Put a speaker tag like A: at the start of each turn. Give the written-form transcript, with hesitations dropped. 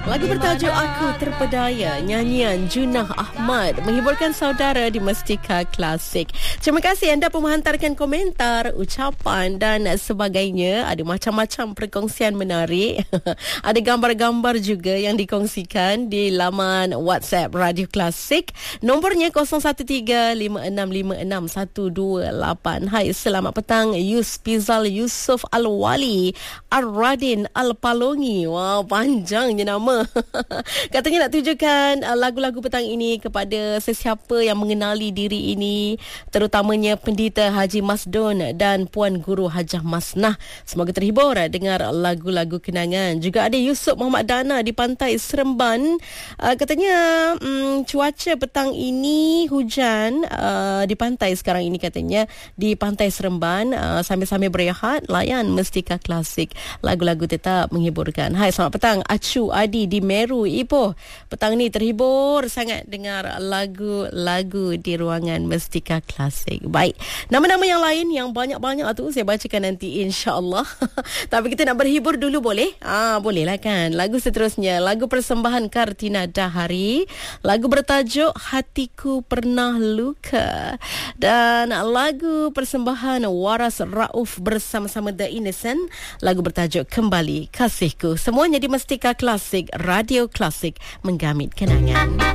A: Lagu bertajuk Aku Terpedaya, nyanyian Junah Ahmad menghiburkan saudara di Mestika Klasik. Terima kasih anda pun menghantarkan komentar, ucapan dan sebagainya. Ada macam-macam perkongsian menarik. Ada gambar-gambar juga yang dikongsikan di laman WhatsApp Radio Klasik. Nombornya 0135656128. Hai, selamat petang Pizal Yusuf Al-Wali Ar-Radin Al-Palongi. Wow, panjangnya nama. Katanya nak tujukan lagu-lagu petang ini kepada sesiapa yang mengenali diri ini, terutamanya Pendeta Haji Masdun dan Puan Guru Hajah Masnah. Semoga terhibur dengar lagu-lagu kenangan. Juga ada Yusuf Muhammad Dana di Pantai Seremban. Katanya cuaca petang ini hujan di pantai sekarang ini, katanya di Pantai Seremban. Sambil-sambil berehat, layan Mestika Klasik. Lagu-lagu tetap menghiburkan. Hai, selamat petang Acu Adi di Meru, Ipoh. Petang ni terhibur sangat dengar lagu-lagu di ruangan Mestika Klasik. Baik, nama-nama yang lain yang banyak-banyak tu saya bacakan nanti insya-Allah. Tapi kita nak berhibur dulu, boleh? Boleh lah kan. Lagu seterusnya, lagu persembahan Kartina Dahari, lagu bertajuk Hatiku Pernah Luka, dan lagu persembahan Waras Rauf bersama-sama The Innocent, lagu bertajuk Kembali Kasihku. Semuanya di Mestika Klasik, Radio Klasik, menggamit kenangan.